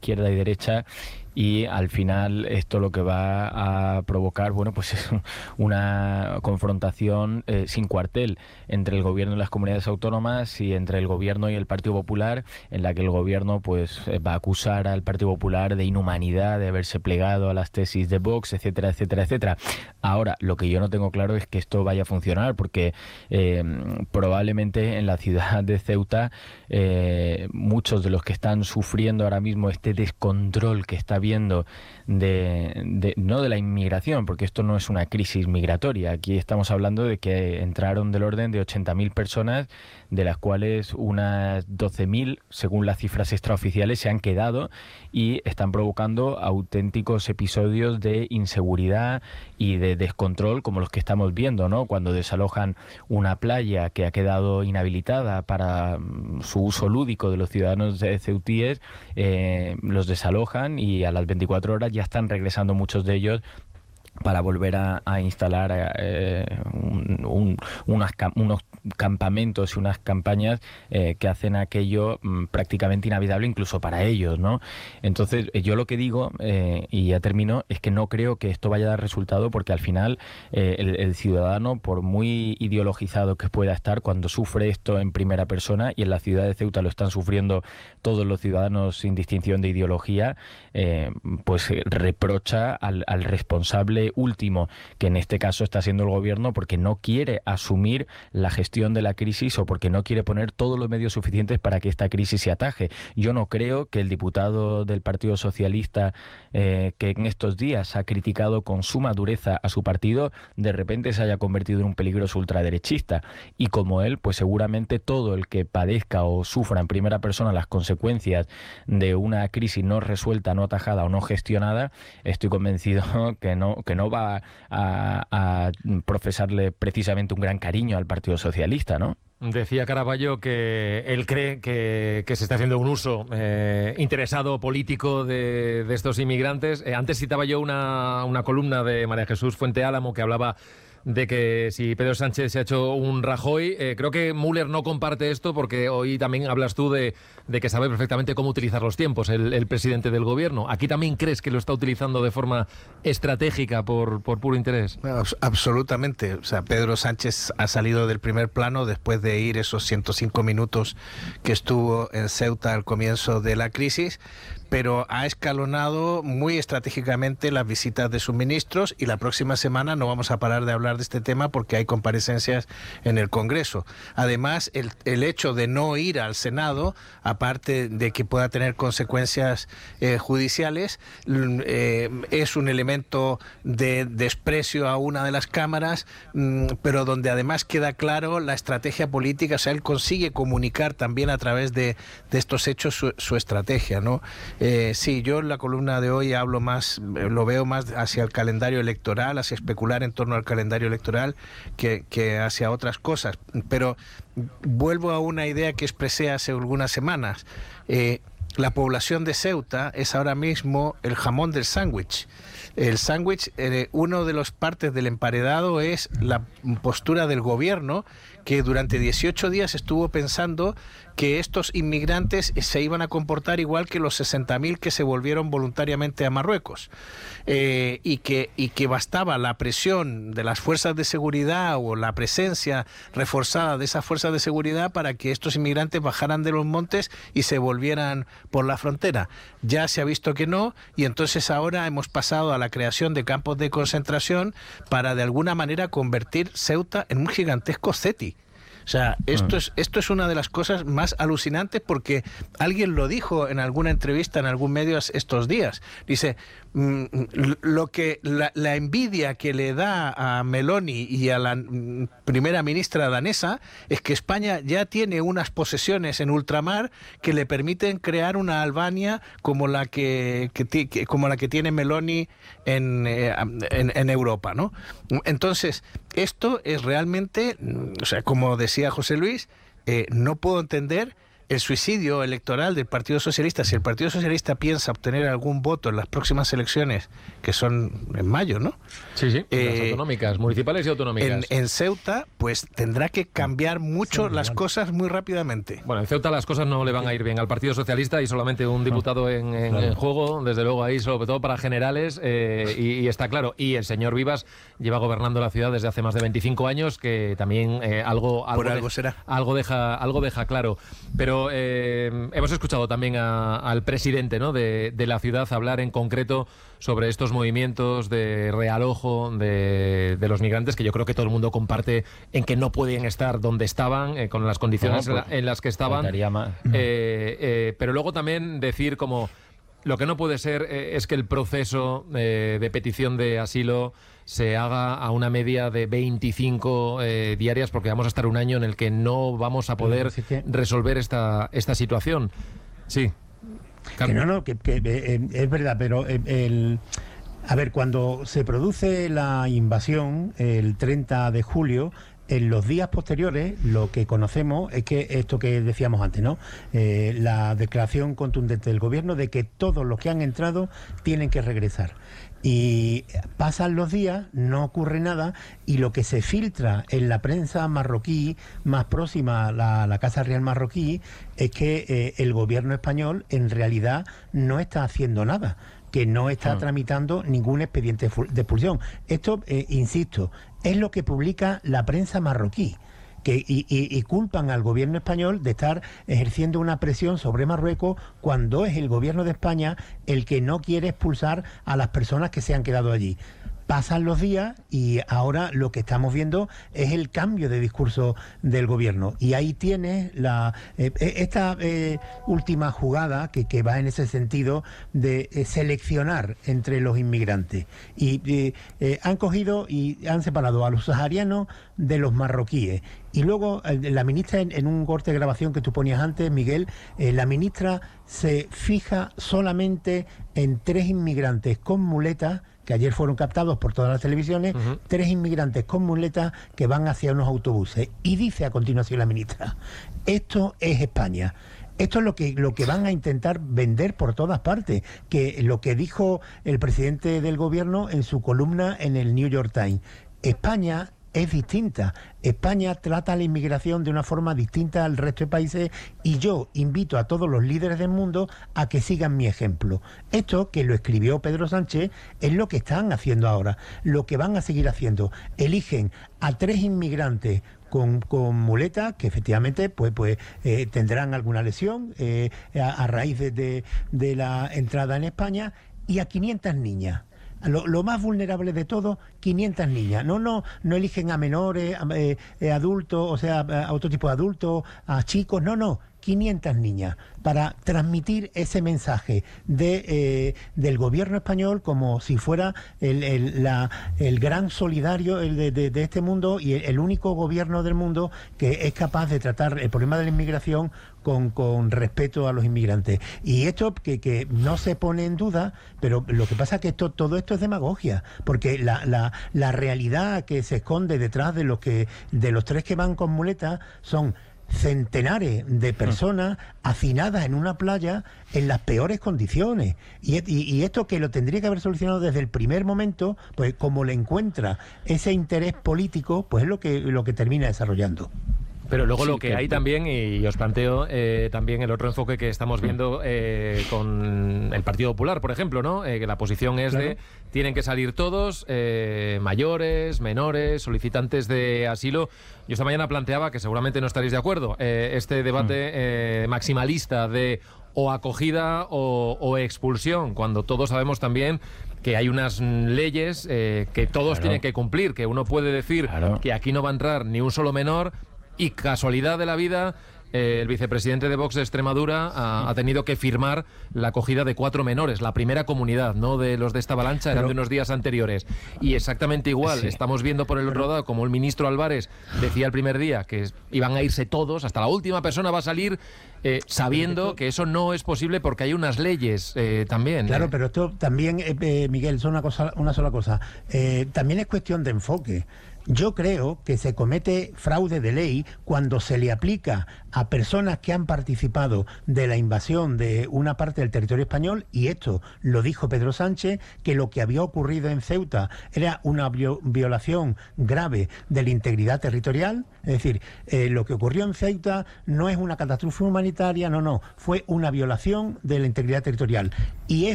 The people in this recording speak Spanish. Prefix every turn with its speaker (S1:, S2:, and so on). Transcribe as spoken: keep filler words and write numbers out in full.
S1: izquierda y derecha, y al final esto lo que va a provocar, bueno, pues es una confrontación eh, sin cuartel entre el gobierno y las comunidades autónomas y entre el gobierno y el Partido Popular, en la que el gobierno pues va a acusar al Partido Popular de inhumanidad, de haberse plegado a las tesis de Vox, etcétera, etcétera, etcétera. Ahora, lo que yo no tengo claro es que esto vaya a funcionar, porque eh, probablemente en la ciudad de Ceuta eh, muchos de los que están sufriendo ahora mismo este descontrol que está viendo de, de no de la inmigración, porque esto no es una crisis migratoria. Aquí estamos hablando de que entraron del orden de ochenta mil personas, de las cuales unas doce mil, según las cifras extraoficiales, se han quedado y están provocando auténticos episodios de inseguridad y de descontrol, como los que estamos viendo, ¿no? Cuando desalojan una playa que ha quedado inhabilitada para su uso lúdico de los ciudadanos ceutíes, eh, los desalojan y a las veinticuatro horas ya están regresando muchos de ellos para volver a, a instalar eh, un, un, unas, unos campamentos y unas campañas eh, que hacen aquello m, prácticamente inhabitable incluso para ellos, ¿no? Entonces, yo lo que digo, eh, y ya termino, es que no creo que esto vaya a dar resultado, porque al final eh, el, el ciudadano, por muy ideologizado que pueda estar, cuando sufre esto en primera persona, y en la ciudad de Ceuta lo están sufriendo todos los ciudadanos sin distinción de ideología, eh, pues reprocha al, al responsable último, que en este caso está siendo el gobierno, porque no quiere asumir la gestión de la crisis o porque no quiere poner todos los medios suficientes para que esta crisis se ataje. Yo no creo que el diputado del Partido Socialista eh, que en estos días ha criticado con suma dureza a su partido, de repente se haya convertido en un peligroso ultraderechista, y como él, pues seguramente todo el que padezca o sufra en primera persona las consecuencias de una crisis no resuelta, no atajada o no gestionada, estoy convencido que no que no va a, a profesarle precisamente un gran cariño al Partido Socialista, ¿no?
S2: Decía Caraballo que él cree que, que se está haciendo un uso eh, interesado político de, de estos inmigrantes. Eh, antes citaba yo una, una columna de María Jesús Fuente Álamo que hablaba de que si Pedro Sánchez se ha hecho un Rajoy. Eh, creo que Müller no comparte esto, porque hoy también hablas tú de, de que sabe perfectamente cómo utilizar los tiempos el, el presidente del gobierno. ¿Aquí también crees que lo está utilizando de forma estratégica por, por puro interés?
S3: No, absolutamente. O sea, Pedro Sánchez ha salido del primer plano después de ir esos ciento cinco minutos que estuvo en Ceuta al comienzo de la crisis, pero ha escalonado muy estratégicamente las visitas de sus ministros, y la próxima semana no vamos a parar de hablar de este tema porque hay comparecencias en el Congreso. Además, el, el hecho de no ir al Senado, aparte de que pueda tener consecuencias eh, judiciales, eh, es un elemento de desprecio a una de las cámaras, mmm, pero donde además queda claro la estrategia política. O sea, él consigue comunicar también a través de, de estos hechos su, su estrategia, ¿no? Eh, sí, yo en la columna de hoy hablo más, lo veo más hacia el calendario electoral, hacia especular en torno al calendario electoral que, que hacia otras cosas. Pero vuelvo a una idea que expresé hace algunas semanas. Eh, la población de Ceuta es ahora mismo el jamón del sándwich. El sándwich, eh, uno de las partes del emparedado es la postura del gobierno, que durante dieciocho días estuvo pensando que estos inmigrantes se iban a comportar igual que los sesenta mil que se volvieron voluntariamente a Marruecos, eh, y que y que bastaba la presión de las fuerzas de seguridad o la presencia reforzada de esas fuerzas de seguridad para que estos inmigrantes bajaran de los montes y se volvieran por la frontera. Ya se ha visto que no, y entonces ahora hemos pasado a la creación de campos de concentración para de alguna manera convertir Ceuta en un gigantesco Ceti. O sea, esto es, esto es una de las cosas más alucinantes, porque alguien lo dijo en alguna entrevista en algún medio estos días. Dice, mmm, lo que la, la envidia que le da a Meloni y a la mmm, primera ministra danesa es que España ya tiene unas posesiones en ultramar que le permiten crear una Albania como la que, que, que como la que tiene Meloni en, eh, en, en Europa, ¿no? Entonces, esto es realmente, o sea, como decía José Luis, eh, no puedo entender el suicidio electoral del Partido Socialista, si el Partido Socialista piensa obtener algún voto en las próximas elecciones, que son en mayo, ¿no?
S2: Sí, sí,
S3: Eh,
S2: las autonómicas, municipales y autonómicas.
S3: En, en Ceuta, pues tendrá que cambiar mucho
S4: Sí,
S3: las
S4: igual.
S3: cosas muy rápidamente.
S2: Bueno, en Ceuta las cosas no le van a ir bien al Partido Socialista y solamente un diputado en, en,
S4: Claro.
S2: en juego, desde luego ahí, sobre todo para generales, eh, y, y está claro. Y el señor Vivas lleva gobernando la ciudad desde hace más de veinticinco años, que también eh, algo, algo,
S3: Por algo
S2: de-
S3: será.
S2: algo deja, algo deja claro. Pero eh, hemos escuchado también a- al presidente, ¿no?, de, de la ciudad hablar en concreto sobre estos movimientos de realojo de, de los migrantes, que yo creo que todo el mundo comparte en que no pueden estar donde estaban, eh, con las condiciones
S1: No,
S2: en, la-
S1: pues,
S2: en las que estaban.
S1: faltaría más.
S2: Eh, eh, pero luego también decir como lo que no puede ser eh, es que el proceso eh, de petición de asilo se haga a una media de veinticinco eh, diarias, porque vamos a estar un año en el que no vamos a poder
S4: Así que-
S2: resolver esta, esta situación. Sí.
S4: Que no, no, que, que, eh, es verdad, pero eh, el... A ver, cuando se produce la invasión, el treinta de julio, en los días posteriores, lo que conocemos es que esto que decíamos antes, ¿no? Eh, la declaración contundente del gobierno de que todos los que han entrado tienen que regresar. Y pasan los días, no ocurre nada, y lo que se filtra en la prensa marroquí más próxima a la, a la Casa Real marroquí es que eh, el gobierno español en realidad no está haciendo nada, que no está
S1: Ah.
S4: tramitando ningún expediente fu- de expulsión. Esto, eh, insisto, es lo que publica la prensa marroquí. Que, y, y- y culpan al gobierno español de estar ejerciendo una presión sobre Marruecos cuando es el gobierno de España el que no quiere expulsar a las personas que se han quedado allí. Pasan los días y ahora lo que estamos viendo es el cambio de discurso del gobierno. Y ahí tienes la, eh, esta eh, última jugada que, que va en ese sentido de eh, seleccionar entre los inmigrantes. Y eh, eh, han cogido y han separado a los saharianos de los marroquíes. Y luego eh, la ministra, en, en un corte de grabación que tú ponías antes, Miguel, eh, la ministra se fija solamente en tres inmigrantes con muletas, que ayer fueron captados por todas las televisiones,
S2: Ujú.
S4: tres inmigrantes con muletas que van hacia unos autobuses. Y dice a continuación la ministra, esto es España. Esto es lo que, lo que van a intentar vender por todas partes, que lo que dijo el presidente del gobierno en su columna en el New York Times. España es distinta. España trata a la inmigración de una forma distinta al resto de países y yo invito a todos los líderes del mundo a que sigan mi ejemplo. Esto, que lo escribió Pedro Sánchez, es lo que están haciendo ahora, lo que van a seguir haciendo. Eligen a tres inmigrantes con, con muletas que efectivamente pues, pues eh, tendrán alguna lesión eh, a, a raíz de, de, de la entrada en España, y a quinientas niñas. Lo, lo más vulnerable de todo, quinientas niñas. No, no, no eligen a menores, a, eh, eh, adultos, o sea, a otro tipo de adultos, a chicos, no, no, quinientas niñas, para transmitir ese mensaje de, eh, del gobierno español como si fuera el, el, la, el gran solidario el de, de, de este mundo y el, el único gobierno del mundo que es capaz de tratar el problema de la inmigración con, con respeto a los inmigrantes. Y esto que, que no se pone en duda, pero lo que pasa es que esto, todo esto es demagogia, porque la, la, la realidad que se esconde detrás de los, que, de los tres que van con muletas son centenares de personas hacinadas en una playa en las peores condiciones. Y, y, y esto que lo tendría que haber solucionado desde el primer momento, pues como le encuentra ese interés político, pues es lo que, lo que termina desarrollando.
S2: Pero luego
S1: Sí,
S2: lo que
S1: que-
S2: hay también, y os planteo eh, también el otro enfoque que estamos viendo eh, con el Partido Popular, por ejemplo, ¿no? Eh, que la posición es
S4: Claro.
S2: de tienen que salir todos, eh, mayores, menores, solicitantes de asilo. Yo esta mañana planteaba, que seguramente no estaréis de acuerdo, eh, este debate eh, maximalista de o acogida o, o expulsión, cuando todos sabemos también que hay unas mm, leyes eh, que todos
S1: Claro.
S2: tienen que cumplir, que uno puede decir
S1: Claro.
S2: que aquí no va a entrar ni un solo menor. Y casualidad de la vida, eh, el vicepresidente de Vox de Extremadura ha, ha tenido que firmar la acogida de cuatro menores, la primera comunidad, no de los de esta avalancha, eran
S4: Pero-
S2: de unos días anteriores. Y exactamente igual,
S1: Sí.
S2: estamos viendo por el otro lado como el ministro Álvarez decía el primer día que es- iban a irse todos, hasta la última persona va a salir, eh, sabiendo que eso no es posible porque hay unas leyes eh, también.
S4: Claro,
S2: eh.
S4: pero esto también, eh, eh, Miguel, son una cosa, una sola cosa. Eh, también es cuestión de enfoque. Yo creo que se comete fraude de ley cuando se le aplica a personas que han participado de la invasión de una parte del territorio español, y esto lo dijo Pedro Sánchez, que lo que había ocurrido en Ceuta era una violación grave de la integridad territorial. Es decir, eh, lo que ocurrió en Ceuta no es una catástrofe humanitaria, no, no, fue una violación de la integridad territorial. Y es